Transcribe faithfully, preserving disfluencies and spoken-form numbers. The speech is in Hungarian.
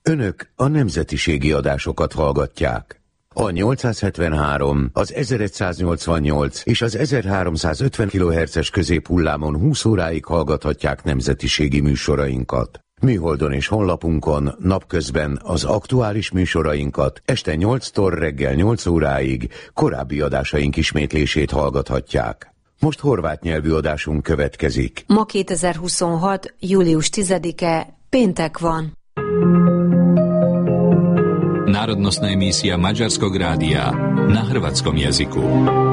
Önök a nemzetiségi adásokat hallgatják. A nyolcszázhetvenhárom, az ezerszáznyolcvannyolc és az ezerháromszázötven kilohertzes középhullámon húsz óráig hallgathatják nemzetiségi műsorainkat. Műholdon és honlapunkon napközben az aktuális műsorainkat, este nyolctól reggel nyolc óráig korábbi adásaink ismétlését hallgathatják. Most horvát nyelvű adásunk következik. Ma kétezer-huszonhat. július tizedike, péntek van. Národnostná emísia Maďarskog rádia na hrvatskom jazyku.